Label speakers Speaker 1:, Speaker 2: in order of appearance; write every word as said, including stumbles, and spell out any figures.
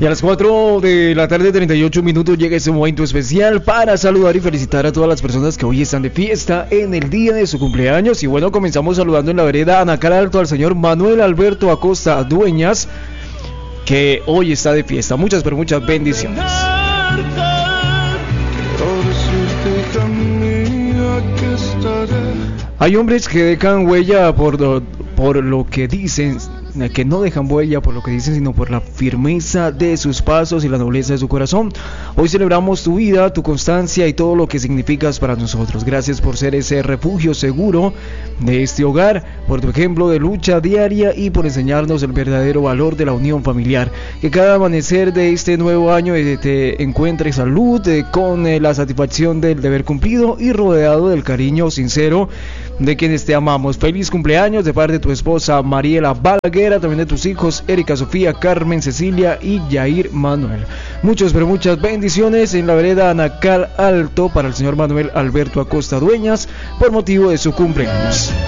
Speaker 1: Y a las cuatro de la tarde, treinta y ocho minutos, llega ese momento especial para saludar y felicitar a todas las personas que hoy están de fiesta en el día de su cumpleaños. Y bueno, comenzamos saludando en la vereda Anacal Alto al señor Manuel Alberto Acosta Dueñas, que hoy está de fiesta. Muchas, pero muchas bendiciones. Hay hombres que dejan huella por lo, por lo que dicen, que no dejan huella por lo que dicen, sino por la firmeza de sus pasos y la nobleza de su corazón. Hoy celebramos tu vida, tu constancia y todo lo que significas para nosotros. Gracias por ser ese refugio seguro de este hogar, por tu ejemplo de lucha diaria y por enseñarnos el verdadero valor de la unión familiar. Que cada amanecer de este nuevo año te encuentre salud, con la satisfacción del deber cumplido y rodeado del cariño sincero de quienes te amamos. Feliz cumpleaños de parte de tu esposa Mariela Balaguer, también de tus hijos Erika Sofía, Carmen Cecilia y Yair Manuel. Muchos pero muchas bendiciones en la vereda Anacal Alto para el señor Manuel Alberto Acosta Dueñas por motivo de su cumpleaños.